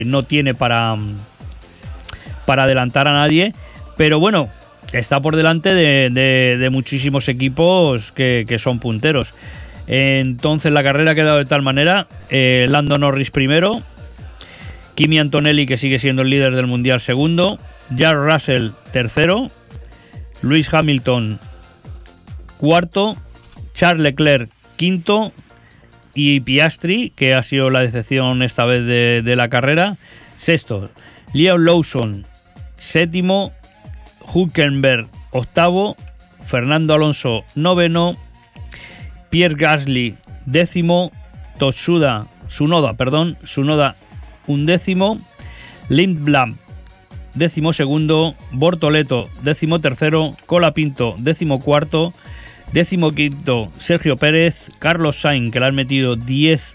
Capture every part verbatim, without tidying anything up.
no tiene para, para adelantar a nadie, pero bueno, está por delante de, de, de muchísimos equipos que, que son punteros. Entonces la carrera ha quedado de tal manera: eh, Lando Norris primero, Kimi Antonelli, que sigue siendo el líder del mundial, segundo, George Russell tercero, Lewis Hamilton cuarto, Charles Leclerc quinto y Piastri, que ha sido la decepción esta vez de, de la carrera, sexto, Liam Lawson séptimo, Hülkenberg octavo, Fernando Alonso noveno, Pierre Gasly décimo, Tsunoda, Tsunoda, perdón, Tsunoda undécimo, Lindblom décimo segundo, Bortoleto décimo tercero, Colapinto décimo cuarto, décimo quinto Sergio Pérez, Carlos Sainz, que le han metido diez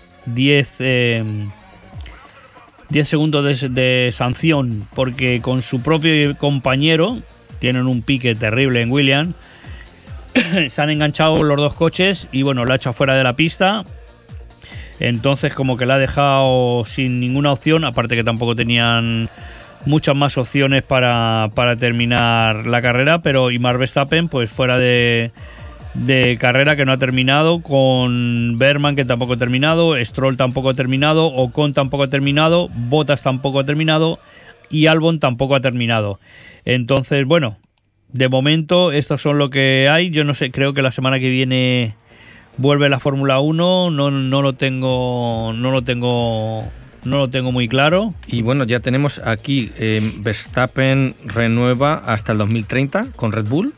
segundos de, de sanción porque con su propio compañero tienen un pique terrible en Williams. Se han enganchado los dos coches y bueno, lo ha hecho fuera de la pista. Entonces como que la ha dejado sin ninguna opción, aparte que tampoco tenían muchas más opciones para, para terminar la carrera, pero y Max Verstappen pues fuera de, de carrera, que no ha terminado, con Berman, que tampoco ha terminado, Stroll tampoco ha terminado, Ocon tampoco ha terminado, Bottas tampoco ha terminado y Albon tampoco ha terminado. Entonces bueno, de momento estos son lo que hay. Yo no sé, creo que la semana que viene vuelve la Fórmula uno, no, no lo tengo no lo tengo no lo tengo muy claro. Y bueno, ya tenemos aquí eh, Verstappen renueva hasta el dos mil treinta con Red Bull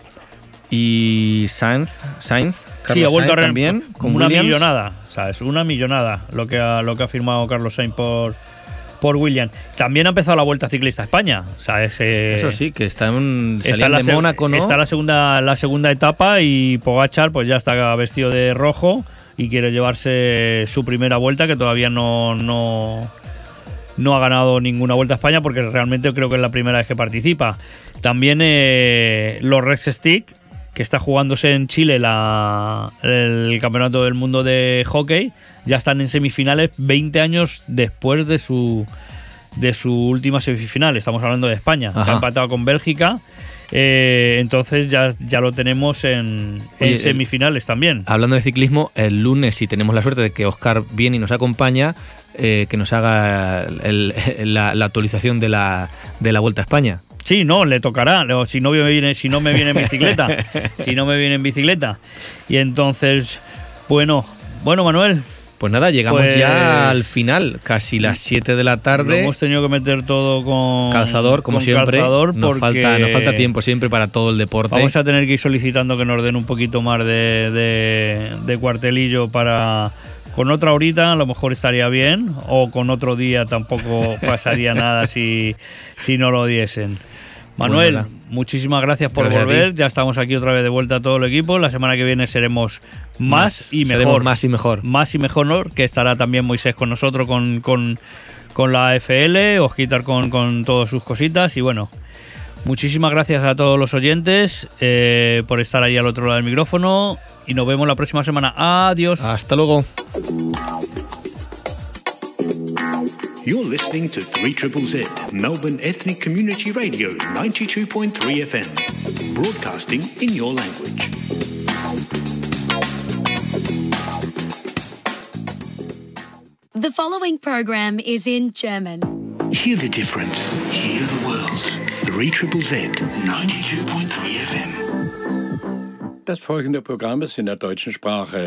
y Sainz, Sainz Carlos sí, ha vuelto Sainz a también con una Williams. millonada, ¿sabes? Una millonada lo que ha, lo que ha firmado Carlos Sainz por por Williams. También ha empezado la Vuelta Ciclista a España, ¿sabes? Eh, Eso sí, que está en está de Mónaco, ¿no? Está la segunda la segunda etapa y Pogačar pues ya está vestido de rojo y quiere llevarse su primera vuelta, que todavía no no no ha ganado ninguna Vuelta a España, porque realmente creo que es la primera vez que participa. También eh, los Rex Stick, que está jugándose en Chile la, el Campeonato del Mundo de Hockey, ya están en semifinales veinte años después de su de su última semifinal. Estamos hablando de España, que ha empatado con Bélgica. Eh, entonces ya, ya lo tenemos en, en Oye, semifinales también. Hablando de ciclismo, el lunes, si tenemos la suerte de que Óscar viene y nos acompaña, eh, que nos haga el, la, la actualización de la, de la Vuelta a España. Sí, no, le tocará, si no me viene, si no me viene en bicicleta, si no me viene en bicicleta. Y entonces, bueno, bueno Manuel. Pues nada, llegamos pues, ya al final, casi las siete de la tarde. Lo hemos tenido que meter todo con calzador, como con siempre. Calzador nos, falta, nos falta tiempo siempre para todo el deporte. Vamos a tener que ir solicitando que nos den un poquito más de, de, de cuartelillo para... Con otra horita a lo mejor estaría bien, o con otro día tampoco pasaría nada si, si no lo diesen. Manuel, bueno, muchísimas gracias por gracias volver. Ya estamos aquí otra vez de vuelta a todo el equipo. La semana que viene seremos más, más y mejor. Seremos más y mejor. Más y mejor, que estará también Moisés con nosotros con, con, con la A F L, Osquitar con, con todas sus cositas. Y bueno, muchísimas gracias a todos los oyentes eh, por estar ahí al otro lado del micrófono. Y nos vemos la próxima semana. Adiós. Hasta luego. You're listening to three Z Z, Melbourne Ethnic Community Radio, ninety-two point three F M, broadcasting in your language. The following program is in German. Hear the difference. Hear the world. three Z Z, ninety-two point three F M. Das folgende Programm ist in der deutschen Sprache.